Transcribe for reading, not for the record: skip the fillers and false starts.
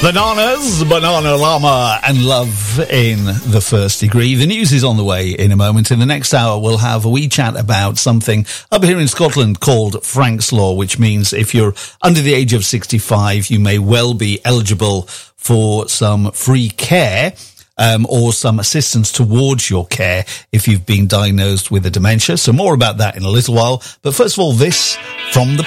Bananas, Banana Llama, and Love in the First Degree. The news is on the way in a moment. In the next hour, we'll have a wee chat about something up here in Scotland called Frank's Law, which means if you're under the age of 65, you may well be eligible for some free care or some assistance towards your care if you've been diagnosed with a dementia. So more about that in a little while. But first of all, this from the